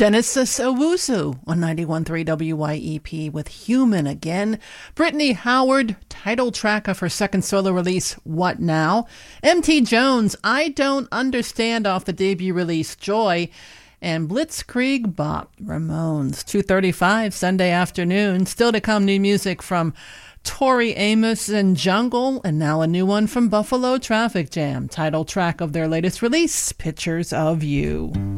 Genesis Owusu on 91.3 WYEP with Human again. Brittany Howard, title track of her second solo release, What Now? MT Jones, I Don't Understand off the debut release, Joy. And Blitzkrieg Bop, Ramones, 2:35 Sunday afternoon. Still to come, new music from Tori Amos and Jungle, and now a new one from Buffalo Traffic Jam, title track of their latest release, Pictures of You.